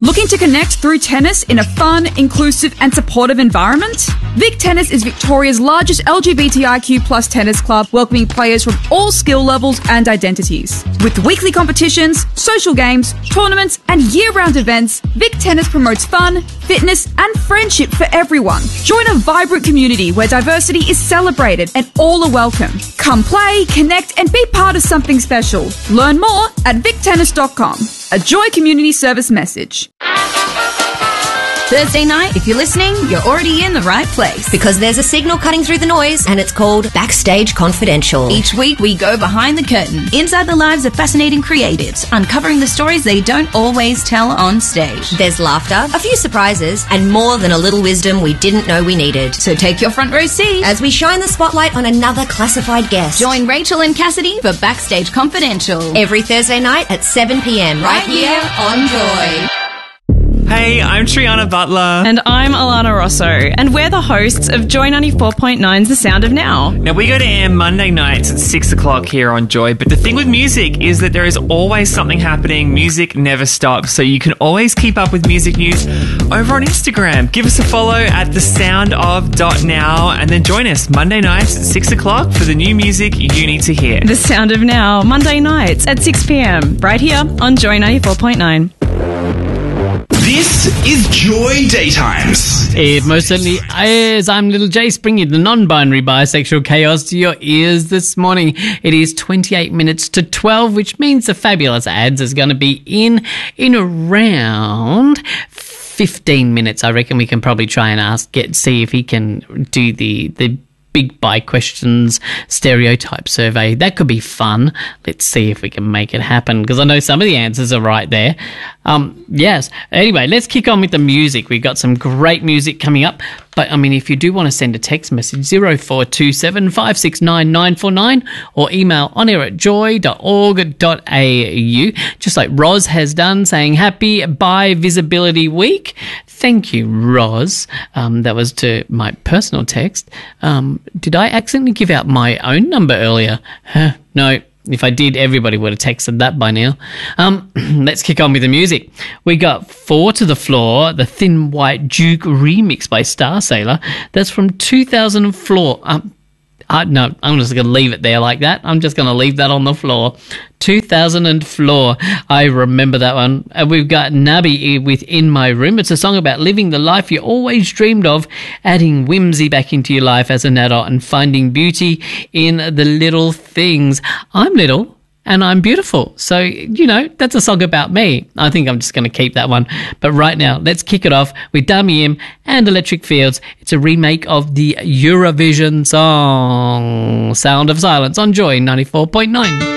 Looking to connect through tennis in a fun, inclusive and supportive environment? Vic Tennis is Victoria's largest LGBTIQ plus tennis club, welcoming players from all skill levels and identities. With weekly competitions, social games, tournaments and year-round events, Vic Tennis promotes fun, fitness and friendship for everyone. Join a vibrant community where diversity is celebrated and all are welcome. Come play, connect and be part of something special. Learn more at victennis.com. A Joy Community Service message. Thursday night, if you're listening, you're already in the right place. Because there's a signal cutting through the noise, and it's called Backstage Confidential. Each week, we go behind the curtain, inside the lives of fascinating creatives, uncovering the stories they don't always tell on stage. There's laughter, a few surprises, and more than a little wisdom we didn't know we needed. So take your front row seat as we shine the spotlight on another classified guest. Join Rachel and Cassidy for Backstage Confidential. Every Thursday night at 7 p.m. right here on Joy. Hey, I'm Triana Butler. And I'm Alana Rosso, and we're the hosts of Joy 94.9's The Sound of Now. Now, we go to air Monday nights at 6 o'clock here on Joy, but the thing with music is that there is always something happening. Music never stops, so you can always keep up with music news over on Instagram. Give us a follow at thesoundof.now, and then join us Monday nights at 6 o'clock for the new music you need to hear. The Sound of Now, Monday nights at 6 p.m, right here on Joy 94.9. This is Joy Daytimes. It most certainly is. I'm Little J, bringing the non-binary bisexual chaos to your ears this morning. It is 28 minutes to 12, which means the fabulous ads is going to be in around 15 minutes. I reckon we can probably try and see if he can do the big bi questions stereotype survey. That could be fun. Let's see if we can make it happen, because I know some of the answers are right there. Yes. Anyway, let's kick on with the music. We've got some great music coming up. But, I mean, if you do want to send a text message, 0427 569 949 or email onair@joy.org.au, just like Roz has done, saying Happy Bi Visibility Week. Thank you, Roz. That was to my personal text. Did I accidentally give out my own number earlier? No. If I did, everybody would have texted that by now. Let's kick on with the music. We got Four to the Floor, the Thin White Duke remix by Star Sailor. That's from 2004. No, I'm just going to leave it there like that. I'm just going to leave that on the floor. 2000 Floor. I remember that one. And we've got Nubby with In My Room. It's a song about living the life you always dreamed of, adding whimsy back into your life as an adult and finding beauty in the little things. I'm little and I'm beautiful. So, you know, that's a song about me. I think I'm just going to keep that one. But right now, let's kick it off with Dami M and Electric Fields. It's a remake of the Eurovision song Sound of Silence on Joy 94.9.